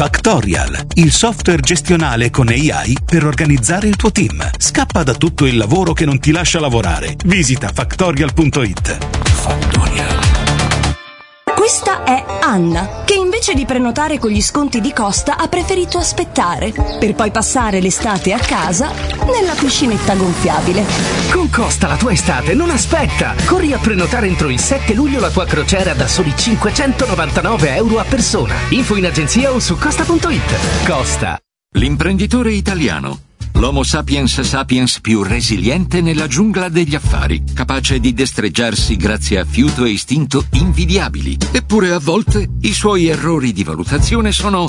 Factorial, il software gestionale con AI per organizzare il tuo team. Scappa da tutto il lavoro che non ti lascia lavorare. Visita factorial.it. Factorial. Questa è Anna, che invece di prenotare con gli sconti di Costa ha preferito aspettare, per poi passare l'estate a casa nella piscinetta gonfiabile. Con Costa la tua estate non aspetta! Corri a prenotare entro il 7 luglio la tua crociera da soli €599 a persona. Info in agenzia o su costa.it. Costa. L'imprenditore italiano. L'Homo sapiens sapiens più resiliente nella giungla degli affari, capace di destreggiarsi grazie a fiuto e istinto invidiabili. Eppure a volte i suoi errori di valutazione sono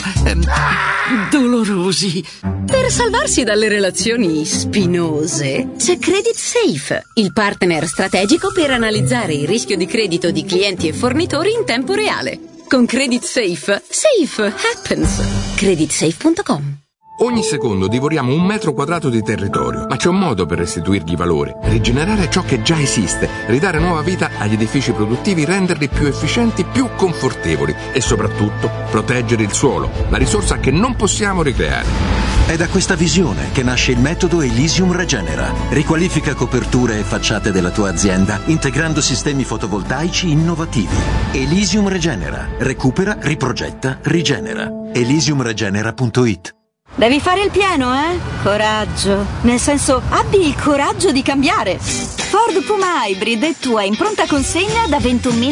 dolorosi. Per salvarsi dalle relazioni spinose c'è Credit Safe, il partner strategico per analizzare il rischio di credito di clienti e fornitori in tempo reale. Con Credit Safe, safe happens. Creditsafe.com. Ogni secondo divoriamo 1 metro quadrato di territorio, ma c'è un modo per restituirgli valore, rigenerare ciò che già esiste, ridare nuova vita agli edifici produttivi, renderli più efficienti, più confortevoli e soprattutto proteggere il suolo, la risorsa che non possiamo ricreare. È da questa visione che nasce il metodo Elysium Regenera. Riqualifica coperture e facciate della tua azienda integrando sistemi fotovoltaici innovativi. Elysium Regenera. Recupera, riprogetta, rigenera. Elysiumregenera.it. Devi fare il pieno, eh? Coraggio. Nel senso, abbi il coraggio di cambiare. Ford Puma Hybrid è tua in pronta consegna da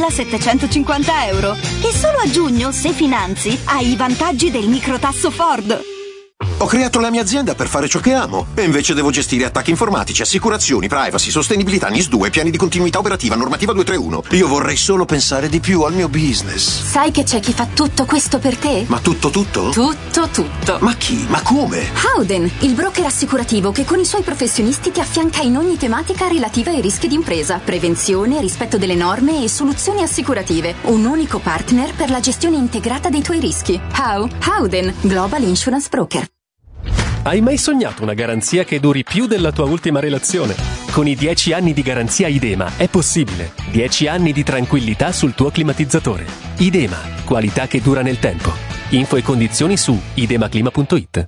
€21.750. E solo a giugno, se finanzi, hai i vantaggi del microtasso Ford. Ho creato la mia azienda per fare ciò che amo e invece devo gestire attacchi informatici, assicurazioni, privacy, sostenibilità, NIS2, piani di continuità operativa, normativa 231. Io vorrei solo pensare di più al mio business. Sai che c'è chi fa tutto questo per te? Ma tutto? Tutto. Ma chi? Ma come? Howden, il broker assicurativo che con i suoi professionisti ti affianca in ogni tematica relativa ai rischi d'impresa, prevenzione, rispetto delle norme e soluzioni assicurative. Un unico partner per la gestione integrata dei tuoi rischi. Howden, Global Insurance Broker. Hai mai sognato una garanzia che duri più della tua ultima relazione? Con i 10 anni di garanzia Idema è possibile. 10 anni di tranquillità sul tuo climatizzatore. Idema, qualità che dura nel tempo. Info e condizioni su idemaclima.it.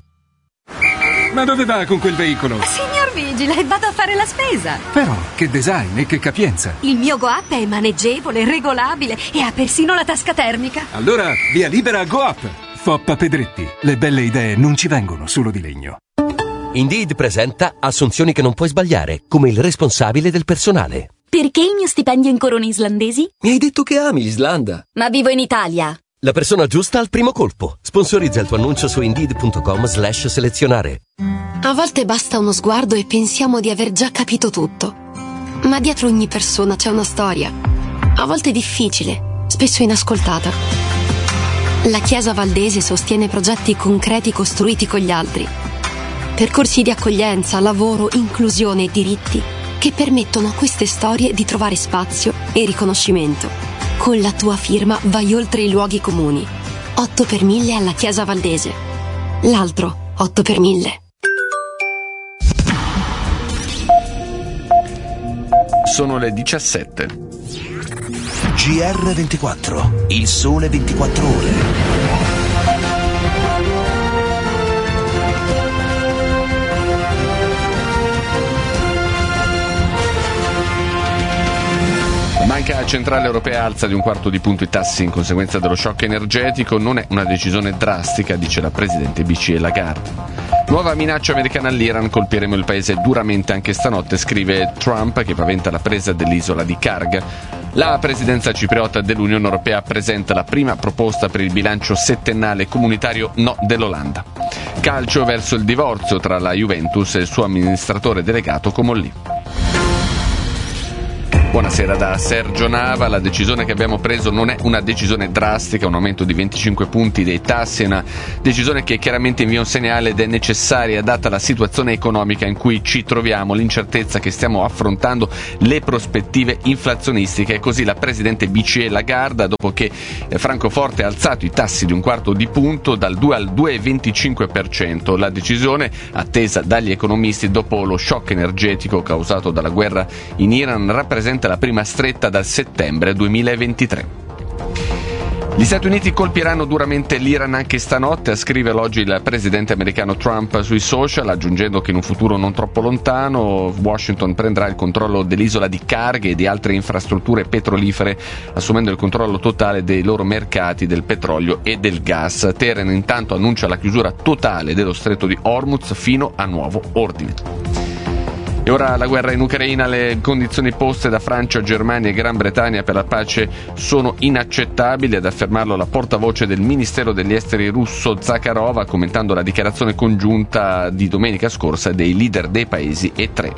Ma dove va con quel veicolo? Signor Vigile, vado a fare la spesa. Però, che design e che capienza. Il mio Go-Up è maneggevole, regolabile e ha persino la tasca termica. Allora, via libera a Go-Up. Foppa Pedretti. Le belle idee non ci vengono solo di legno. Indeed presenta assunzioni che non puoi sbagliare, come il responsabile del personale. Perché il mio stipendio in corone islandesi? Mi hai detto che ami l'Islanda. Ma vivo in Italia. La persona giusta al primo colpo. Sponsorizza il tuo annuncio su Indeed.com/selezionare. A volte basta uno sguardo e pensiamo di aver già capito tutto. Ma dietro ogni persona c'è una storia. A volte difficile, spesso inascoltata. La Chiesa Valdese sostiene progetti concreti costruiti con gli altri. Percorsi di accoglienza, lavoro, inclusione e diritti che permettono a queste storie di trovare spazio e riconoscimento. Con la tua firma vai oltre i luoghi comuni. 8 per 1000 alla Chiesa Valdese. L'altro 8 per 1000. Sono le 17. GR24, il sole 24 ore. Banca Centrale Europea alza di 1/4 punto i tassi in conseguenza dello shock energetico. Non è una decisione drastica, dice la presidente BCE Lagarde. Nuova minaccia americana all'Iran, colpiremo il paese duramente anche stanotte, scrive Trump, che paventa la presa dell'isola di Karg. La presidenza cipriota dell'Unione Europea presenta la prima proposta per il bilancio settennale comunitario no dell'Olanda. Calcio verso il divorzio tra la Juventus e il suo amministratore delegato Comolli. Buonasera da Sergio Nava. La decisione che abbiamo preso non è una decisione drastica, un aumento di 25 punti dei tassi, è una decisione che chiaramente invia un segnale ed è necessaria data la situazione economica in cui ci troviamo, l'incertezza che stiamo affrontando, le prospettive inflazionistiche. E così la presidente BCE Lagarde, dopo che Francoforte ha alzato i tassi di 1/4 punto dal 2 al 2,25%. La decisione attesa dagli economisti dopo lo shock energetico causato dalla guerra in Iran rappresenta la prima stretta dal settembre 2023. Gli Stati Uniti colpiranno duramente l'Iran anche stanotte, scrive oggi il presidente americano Trump sui social, aggiungendo che in un futuro non troppo lontano Washington prenderà il controllo dell'isola di Karg e di altre infrastrutture petrolifere, assumendo il controllo totale dei loro mercati del petrolio e del gas. Teheran intanto annuncia la chiusura totale dello stretto di Hormuz fino a nuovo ordine. E ora la guerra in Ucraina, le condizioni poste da Francia, Germania e Gran Bretagna per la pace sono inaccettabili, ad affermarlo la portavoce del Ministero degli Esteri russo Zakharova, commentando la dichiarazione congiunta di domenica scorsa dei leader dei paesi E3.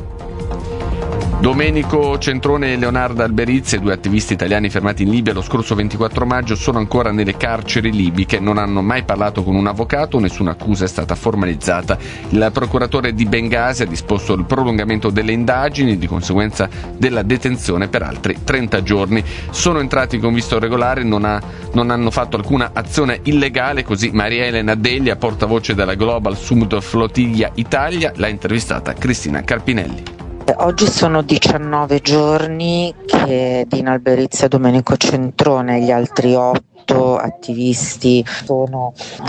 Domenico Centrone e Leonardo Alberizi, 2 attivisti italiani fermati in Libia lo scorso 24 maggio, sono ancora nelle carceri libiche, non hanno mai parlato con un avvocato, nessuna accusa è stata formalizzata. Il procuratore di Bengasi ha disposto il prolungamento delle indagini, di conseguenza della detenzione per altri 30 giorni. Sono entrati con visto regolare, non hanno fatto alcuna azione illegale, così Maria Elena Deglia, portavoce della Global Sud Flotilla Italia, l'ha intervistata Cristina Carpinelli. Oggi sono 19 giorni che Dina Alberizi e Domenico Centrone e gli altri 8 attivisti sono,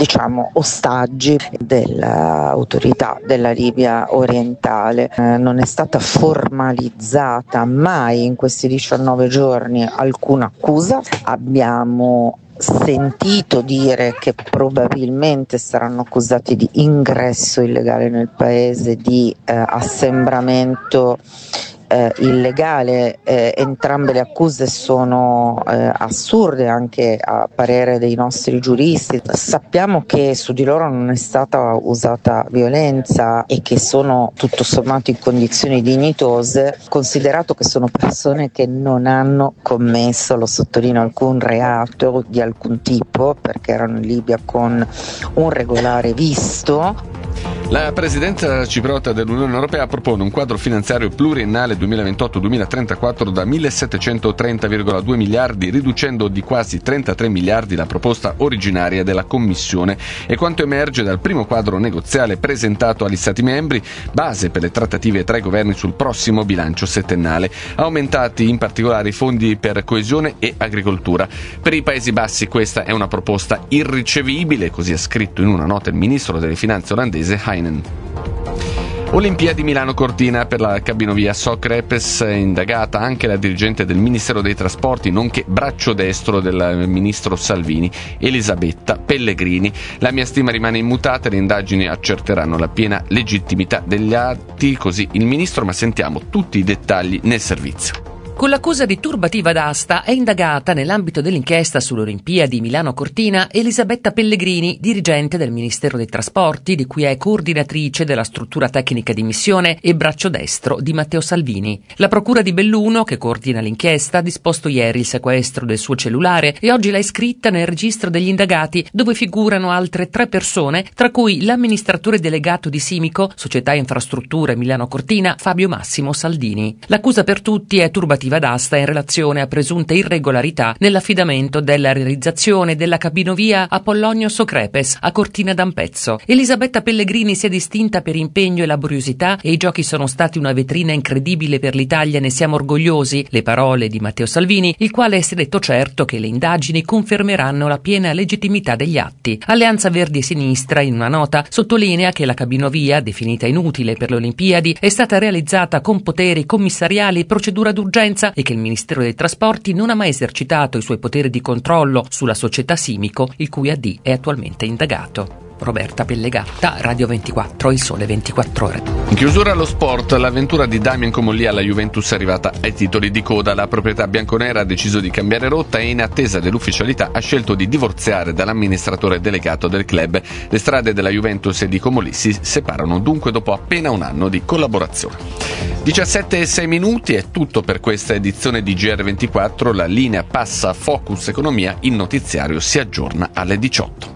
ostaggi dell'autorità della Libia orientale. Non è stata formalizzata mai in questi 19 giorni alcuna accusa. Abbiamo sentito dire che probabilmente saranno accusati di ingresso illegale nel paese, di assembramento illegale. Entrambe le accuse sono assurde anche a parere dei nostri giuristi. Sappiamo che su di loro non è stata usata violenza e che sono tutto sommato in condizioni dignitose, considerato che sono persone che non hanno commesso, lo sottolineo, alcun reato di alcun tipo, perché erano in Libia con un regolare visto. La presidenza cipriota dell'Unione Europea propone un quadro finanziario pluriennale 2028-2034 da 1.730,2 miliardi, riducendo di quasi 33 miliardi la proposta originaria della Commissione. E quanto emerge dal primo quadro negoziale presentato agli Stati membri, base per le trattative tra i governi sul prossimo bilancio settennale. Aumentati in particolare i fondi per coesione e agricoltura. Per i Paesi Bassi questa è una proposta irricevibile, così ha scritto in una nota il ministro delle finanze olandese Heinen. Olimpiadi Milano-Cortina, per la cabinovia Socrepes è indagata anche la dirigente del Ministero dei Trasporti, nonché braccio destro del ministro Salvini, Elisabetta Pellegrini. La mia stima rimane immutata, le indagini accerteranno la piena legittimità degli atti, così il ministro, ma sentiamo tutti i dettagli nel servizio. Con l'accusa di turbativa d'asta è indagata nell'ambito dell'inchiesta sulle Olimpiadi Milano-Cortina Elisabetta Pellegrini, dirigente del Ministero dei Trasporti, di cui è coordinatrice della struttura tecnica di missione e braccio destro di Matteo Salvini. La procura di Belluno, che coordina l'inchiesta, ha disposto ieri il sequestro del suo cellulare e oggi l'ha iscritta nel registro degli indagati, dove figurano altre 3 persone, tra cui l'amministratore delegato di Simico, Società Infrastrutture Milano-Cortina, Fabio Massimo Saldini. L'accusa per tutti è turbativa d'asta in relazione a presunte irregolarità nell'affidamento della realizzazione della cabinovia Apollonio Socrepes a Cortina d'Ampezzo. Elisabetta Pellegrini si è distinta per impegno e laboriosità e i giochi sono stati una vetrina incredibile per l'Italia, ne siamo orgogliosi, le parole di Matteo Salvini, il quale si è detto certo che le indagini confermeranno la piena legittimità degli atti. Alleanza Verdi e Sinistra, in una nota, sottolinea che la cabinovia, definita inutile per le Olimpiadi, è stata realizzata con poteri commissariali e procedura d'urgenza e che il Ministero dei Trasporti non ha mai esercitato i suoi poteri di controllo sulla società Simico, il cui AD è attualmente indagato. Roberta Pellegatta, Radio 24, Il Sole 24 Ore. In chiusura allo sport, l'avventura di Damian Comolli alla Juventus è arrivata ai titoli di coda. La proprietà bianconera ha deciso di cambiare rotta e in attesa dell'ufficialità ha scelto di divorziare dall'amministratore delegato del club. Le strade della Juventus e di Comolli si separano dunque dopo appena un anno di collaborazione. 17:06 è tutto per questa edizione di GR24. La linea passa a Focus Economia, il notiziario si aggiorna alle 18.